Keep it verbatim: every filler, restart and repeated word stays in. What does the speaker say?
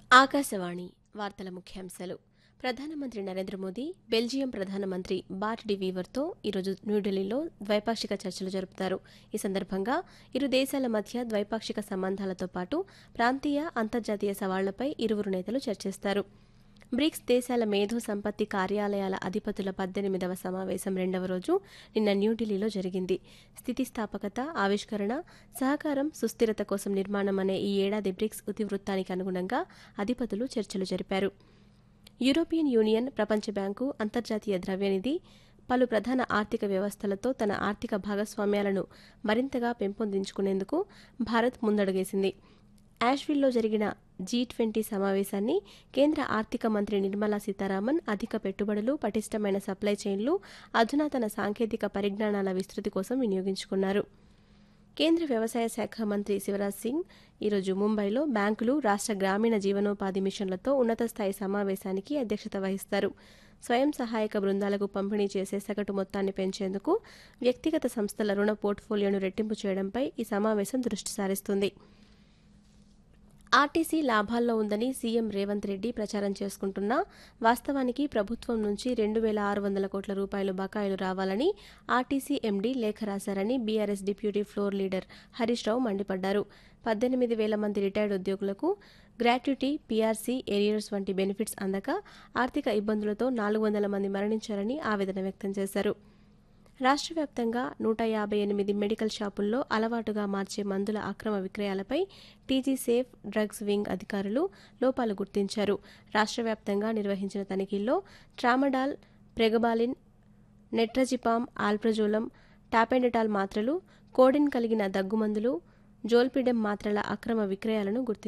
ఆకాశవాణి వార్తల ముఖ్యాంశాలు. ప్రధానమంత్రి నరేంద్ర మోదీ బెల్జియం ప్రధానమంత్రి బార్ట్ డి వీవర్తో ఈరోజు న్యూఢిల్లీలో ద్వైపాక్షిక చర్చలు జరుపుతారు. ఈ సందర్భంగా ఇరు దేశాల మధ్య ద్వైపాక్షిక సంబంధాలతో పాటు ప్రాంతీయ, అంతర్జాతీయ సవాళ్లపై ఇరువురు నేతలు చర్చిస్తారు. బ్రిక్స్ దేశాల మేధో సంపత్తి కార్యాలయాల అధిపతుల పద్దెనిమిదవ సమావేశం రెండవ రోజు నిన్న న్యూఢిల్లీలో జరిగింది. స్థితిస్థాపకత, ఆవిష్కరణ, సహకారం, సుస్థిరత కోసం నిర్మాణం అనే ఈ ఏడాది బ్రిక్స్ ఇతివృత్తానికి అనుగుణంగా అధిపతులు చర్చలు జరిపారు. యూరోపియన్ యూనియన్, ప్రపంచ బ్యాంకు, అంతర్జాతీయ ద్రవ్యనిధి పలు ప్రధాన ఆర్థిక వ్యవస్థలతో తన ఆర్థిక భాగస్వామ్యాలను మరింతగా పెంపొందించుకునేందుకు భారత్ ముందడుగేసింది. యాష్విల్లో జరిగిన జీ ట్వంటీ సమావేశాన్ని కేంద్ర ఆర్థిక మంత్రి నిర్మలా సీతారామన్ అధిక పెట్టుబడులు, పటిష్టమైన సప్లై చైన్లు, అధునాతన సాంకేతిక పరిజ్ఞానాల విస్తృతి కోసం వినియోగించుకున్నారు. కేంద్ర వ్యవసాయ శాఖ మంత్రి శివరాజ్ సింగ్ ఈరోజు ముంబైలో బ్యాంకులు, రాష్ట్ర గ్రామీణ జీవనోపాధి మిషన్లతో ఉన్నత స్థాయి సమావేశానికి అధ్యక్షత వహిస్తారు. స్వయం సహాయక బృందాలకు పంపిణీ చేసే సగటు మొత్తాన్ని పెంచేందుకు వ్యక్తిగత సంస్థల రుణ పోర్ట్ఫోలియోను రెట్టింపు చేయడంపై ఈ సమావేశం దృష్టి సారిస్తుంది. ఆర్టీసీ లాభాల్లో ఉందని సీఎం రేవంత్ రెడ్డి ప్రచారం చేసుకుంటున్నా వాస్తవానికి ప్రభుత్వం నుంచి రెండు వేల ఆరు వందల కోట్ల రూపాయలు బకాయిలు రావాలని ఆర్టీసీ ఎండీ లేఖ రాశారని BRS deputy floor leader Harish Rao మండిపడ్డారు. పద్దెనిమిది వేల మంది రిటైర్డ్ ఉద్యోగులకు గ్రాట్యుటీ, పీఆర్సీ, ఏరియర్స్ వంటి బెనిఫిట్స్ అందక ఆర్థిక ఇబ్బందులతో నాలుగు వందల మంది మరణించారని ఆవేదన వ్యక్తం చేశారు. రాష్ట్ర వ్యాప్తంగా నూట యాభై ఎనిమిది మెడికల్ షాపుల్లో అలవాటుగా మార్చే మందుల అక్రమ విక్రయాలపై టీజీ సేఫ్ డ్రగ్స్ వింగ్ అధికారులు లోపాలు గుర్తించారు. రాష్ట్ర వ్యాప్తంగా నిర్వహించిన తనిఖీల్లో ట్రామడాల్, ప్రెగబాలిన్, నెట్రజిపామ్, ఆల్ప్రజోలం, టాపెండటాల్ మాత్రలు, కోడిన్ కలిగిన దగ్గుమందులు, జోల్పిడెమ్ మాత్రల అక్రమ విక్రయాలను గుర్తించారు.